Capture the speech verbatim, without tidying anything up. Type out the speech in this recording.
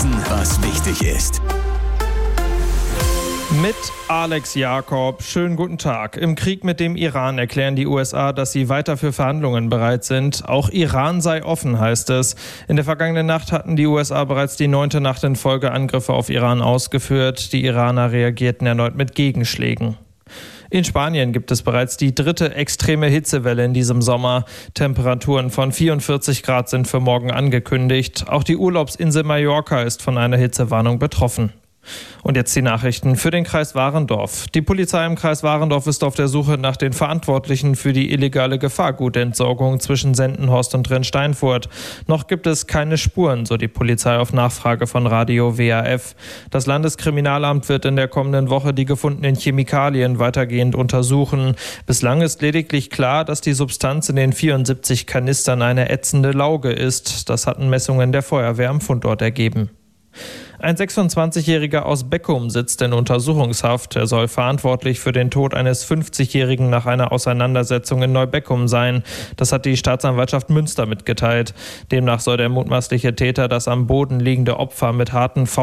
Wissen, was wichtig ist. Mit Alex Jakob. Schönen guten Tag. Im Krieg mit dem Iran erklären die U S A, dass sie weiter für Verhandlungen bereit sind. Auch Iran sei offen, heißt es. In der vergangenen Nacht hatten die U S A bereits die neunte Nacht in Folge Angriffe auf Iran ausgeführt. Die Iraner reagierten erneut mit Gegenschlägen. In Spanien gibt es bereits die dritte extreme Hitzewelle in diesem Sommer. Temperaturen von vierundvierzig Grad sind für morgen angekündigt. Auch die Urlaubsinsel Mallorca ist von einer Hitzewarnung betroffen. Und jetzt die Nachrichten für den Kreis Warendorf. Die Polizei im Kreis Warendorf ist auf der Suche nach den Verantwortlichen für die illegale Gefahrgutentsorgung zwischen Sendenhorst und Rennsteinfurt. Noch gibt es keine Spuren, so die Polizei auf Nachfrage von Radio W A F. Das Landeskriminalamt wird in der kommenden Woche die gefundenen Chemikalien weitergehend untersuchen. Bislang ist lediglich klar, dass die Substanz in den vierundsiebzig Kanistern eine ätzende Lauge ist. Das hatten Messungen der Feuerwehr am Fundort ergeben. Ein sechsundzwanzigjähriger aus Beckum sitzt in Untersuchungshaft. Er soll verantwortlich für den Tod eines fünfzigjährigen nach einer Auseinandersetzung in Neubeckum sein. Das hat die Staatsanwaltschaft Münster mitgeteilt. Demnach soll der mutmaßliche Täter das am Boden liegende Opfer mit harten